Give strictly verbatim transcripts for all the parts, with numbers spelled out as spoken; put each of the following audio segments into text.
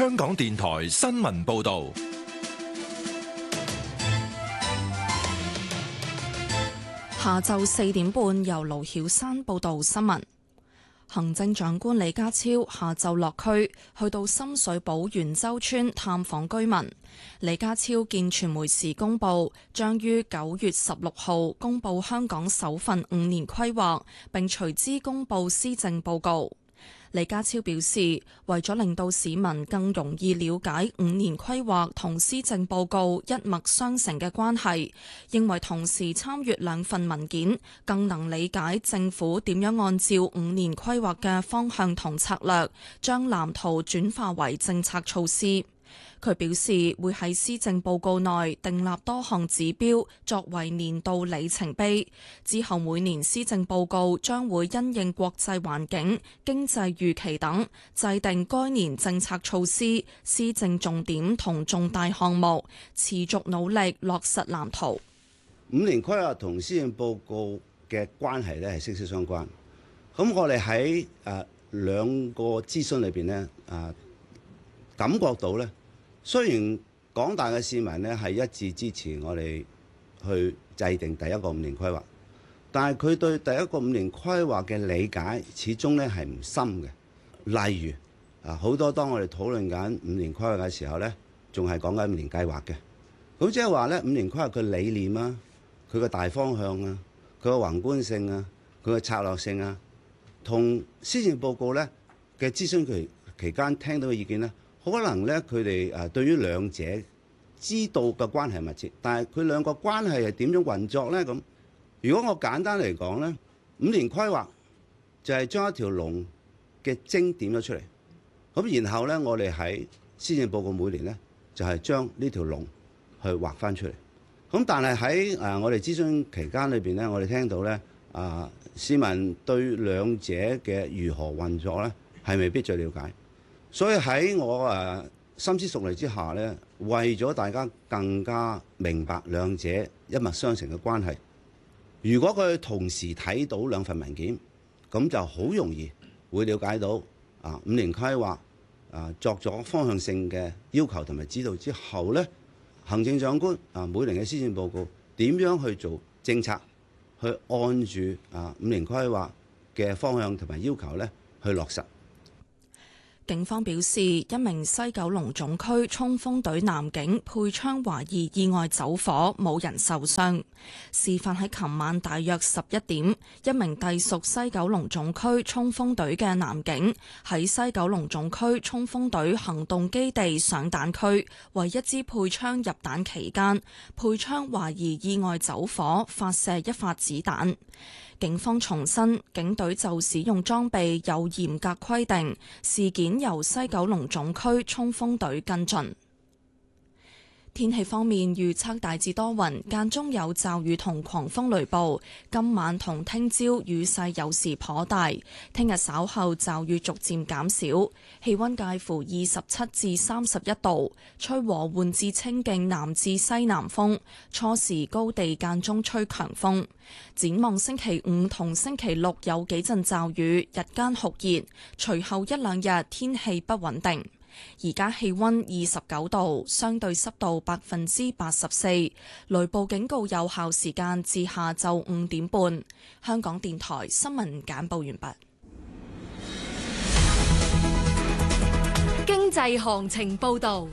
香港電台新聞報道。 下晝四點半，由盧曉珊報道新聞。行政長官李家超下晝落區，去到深水埗元洲村探訪居民。李家超見傳媒時公佈，將於九月十六號公佈香港首份五年規劃，並隨之公佈施政報告。李家超表示，為咗令到市民更容易了解五年規劃同施政報告一脈相承嘅關係，認為同時參閱兩份文件，更能理解政府點樣按照五年規劃嘅方向同策略，將藍圖轉化為政策措施。佢表示會喺施政報告內訂立多項指標作為年度里程碑，之後每年施政報告將會因應國際環境、經濟預期等，制定該年政策措施、施政重點同重大項目，持續努力落實藍圖。 五年規劃同施政報告嘅關係咧係息息相關。咁我哋喺誒兩個諮詢裏邊咧誒感覺到咧。雖然廣大嘅市民呢係一致支持我哋去制定第一個五年規劃，但係佢對第一個五年規劃嘅理解始終呢係唔深嘅。例如啊，好多當我哋討論緊五年規劃嘅時候呢，仲係講緊五年計劃嘅。咁即係話呢，五年規劃嘅理念啊，佢嘅大方向啊，佢嘅宏觀性啊，佢嘅策略性啊，同施政報告呢嘅諮詢期期間聽到嘅意見呢。可能咧，佢哋誒對於兩者知道嘅關係密切，但係佢兩個關係係點樣運作咧？咁如果我簡單嚟講咧，五年規劃就係將一條龍嘅精點咗出嚟，咁然後咧，我哋喺施政報告每年咧就係將呢條龍去畫翻出嚟。咁但係喺誒我哋諮詢期間裏邊咧，我哋聽到咧啊，市民對兩者嘅如何運作咧係未必最了解。所以喺我誒深思熟慮之下呢，為咗大家更加明白兩者一脈相承嘅關係，如果佢同時睇到兩份文件，咁就好容易會了解到啊五年規劃啊作咗方向性嘅要求同埋指導之後呢，行政長官啊每年嘅施政報告點樣去做政策，去按住啊五年規劃嘅方向同埋要求呢去落實。 警方表示，一名西九龍總區衝鋒隊男警配槍懷疑意外走火，冇人受傷。事發喺琴晚大約十一點，一名隸屬西九龍總區衝鋒隊嘅男警喺西九龍總區衝鋒隊行動基地上彈區為一支配槍入彈期間，配槍懷疑意外走火，發射一發子彈。警方重申，警隊就使用裝備有嚴格規定，事件由西九龍總區衝鋒隊跟進。天氣方面預測大致多雲，間中有驟雨同狂風雷暴。今晚同聽朝雨勢有時頗大，聽日稍後驟雨逐漸減少，氣溫介乎二十七至三十一度，吹和緩至清勁南至西南風，初時高地間中吹強風。展望星期五同星期六有幾陣驟雨，日間酷熱，隨後一兩日天氣不穩定。而家氣溫二十九度，相對濕度百分之八十四，雷暴警告有效時間至下晝五點半。香港電台新聞簡報完畢。 經濟行情報道。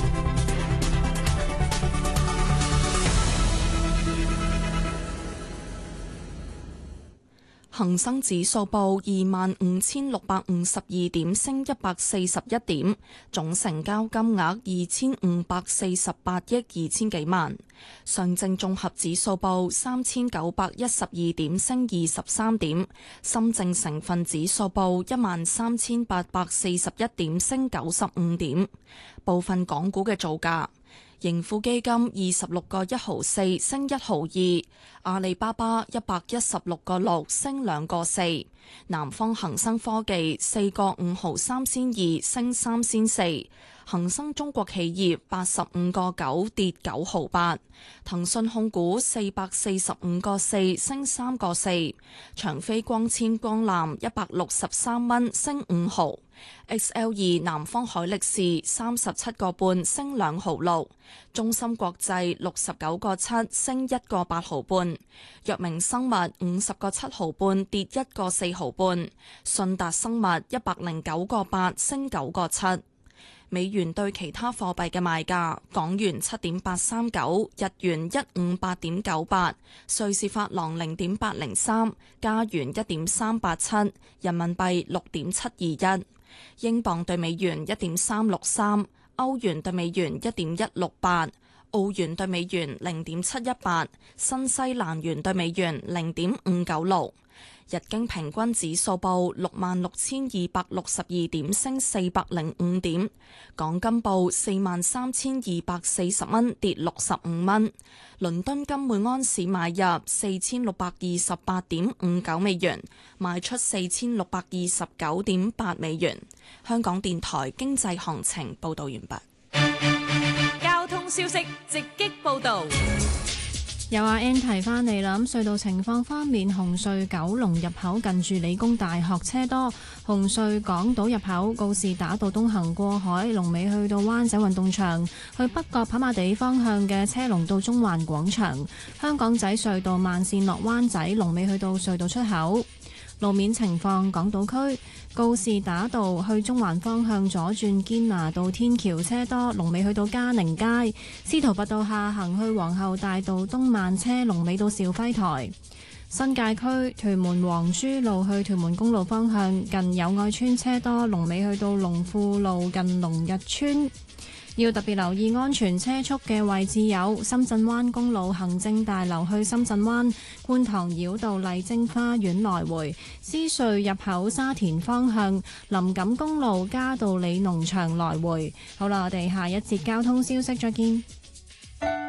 恒生指數報二萬五千六百五十二點，升一百四十一點，總成交金額二千五百四十八億二千幾萬。上證綜合指數報三千九百一十二點，升二十三點。深證成分指數報一萬三千八百四十一點，升九十五點。部分港股嘅造價。盈富基金二十六個一毫四升一毫二，阿里巴巴一百一十六個六升兩個四， 南方恒生科技四個五毫三仙二升三仙四，恒生中國企業八十五個九跌九毫八，騰訊控股四百四十五個四升三個四，長飛光纖光纜一百六十三蚊升五毫。X L 二南方海力士三十七個半升兩毫六，中芯國際六十九個七升一個八毫半，藥明生物五十個七毫半跌一個四毫半，信達生物一百零九個八升九個七。美元對其他貨幣嘅賣價：港元七點八三九，日元一五八點九八，瑞士法郎零點八零三，加元一點三八七，人民幣六點七二一。英鎊對美元一點三六三，歐元對美元一點一六八，澳元對美元零點七一八，新西蘭元對美元零點五九六。日經平均指數報六萬六千二百六十二點，升四百零五點。港金報四萬三千二百四十蚊，跌六十五蚊。倫敦金每安士買入四千六百二十八點五九美元，賣出四千六百二十九點八美元。香港電台經濟行情報道完畢。 交通消息直擊報道。 有阿 N 提翻嚟啦，咁隧道情況方面，紅隧九龍入口近住理工大學車多，紅隧港島入口告士打道東行過海，龍尾去到灣仔運動場，去北角跑馬地方向嘅車龍到中環廣場，香港仔隧道慢線落灣仔，龍尾去到隧道出口。路面情況，港島區告士打道去中環方向左轉堅拿道天橋車多，龍尾去到嘉寧街；司徒拔道下行去皇后大道東慢車，龍尾到兆輝台。新界區屯門黃珠路去屯門公路方向近友愛村車多，龍尾去到龍富路近龍日村。要特別留意安全車速嘅位置有深圳灣公路行政大樓去深圳灣、觀塘繞道麗晶花園來回、獅隧入口沙田方向、林錦公路嘉道理農場來回。好啦，我哋下一節交通消息再見。